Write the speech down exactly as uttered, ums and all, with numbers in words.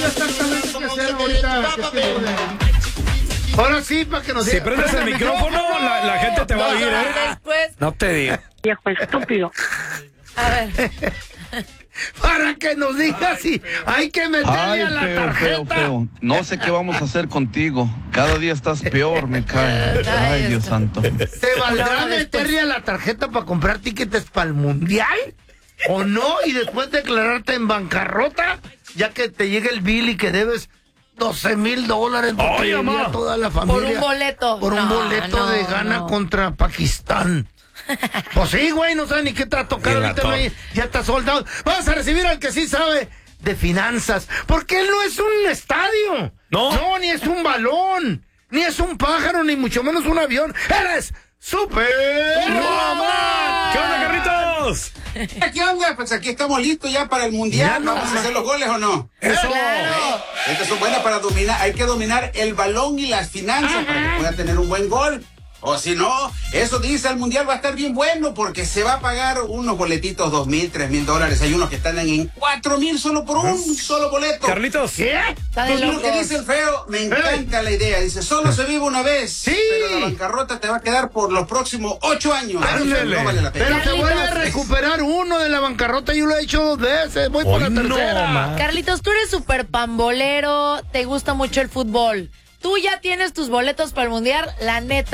sabe exactamente qué hacer ahorita. Que es que... Ahora sí, para que nos diga. Si prendes el micrófono, la, la gente te va a oír, ¿eh? Después. No te digo. Viejo estúpido. A ver. Para que nos diga si hay que meterle Ay, a la feo, tarjeta. feo, feo. No sé qué vamos a hacer contigo. Cada día estás peor, me cae. Ay, Dios santo. ¿Te valdrá meterle a la tarjeta para comprar tickets para el mundial? ¿O no? Y después declararte en bancarrota, ya que te llegue el bill y que debes doce mil dólares Oye, mamá. a toda la familia. Por un boleto. Por un No, boleto no, de Ghana no. contra Pakistán. Pues sí, güey, no sabe ni qué te va a tocar Y la ahorita, to- güey. Ya está soldado. Vas a recibir al que sí sabe de finanzas. Porque él no es un estadio. No. No, ni es un balón. Ni es un pájaro, ni mucho menos un avión. Él es Super ¡Mamá! ¿Qué onda, Carlitos? ¿Qué onda? Pues aquí estamos listos ya para el mundial. Ya no, ¿Vamos a hacer los goles o no? Eso. Estas son buenas para dominar. Hay que dominar el balón y las finanzas para que pueda tener un buen gol. O si no, eso dice el mundial va a estar bien bueno porque se va a pagar unos boletitos, dos mil, tres mil dólares. Hay unos que están en cuatro mil solo por un solo boleto. Carlitos. ¿Qué? Está de Pues lo locos. que dice el feo, me encanta la idea. Dice, solo se vive una vez. Sí. Pero la bancarrota te va a quedar por los próximos ocho años. Ándale. No vale la pena. Pero te Carlitos. vuelve a recuperar uno de la bancarrota. Yo lo he hecho dos veces. Voy por Hoy la no, tercera. ma. Carlitos, tú eres súper pambolero, te gusta mucho el fútbol. Tú ya tienes tus boletos para el mundial, la neta.